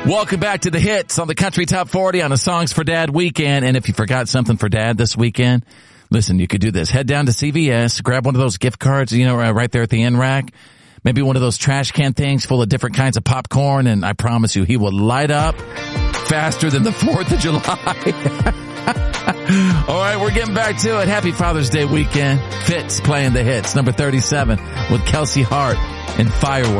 Welcome back to the hits on the Country Top 40 on a Songs for Dad weekend. And if you forgot something for Dad this weekend, listen, you could do this. Head down to CVS, grab one of those gift cards, right there at the end rack. Maybe one of those trash can things full of different kinds of popcorn. And I promise you, he will light up faster than the 4th of July. All right, we're getting back to it. Happy Father's Day weekend. Fitz playing the hits. Number 37 with Kelsey Hart and Fireworks.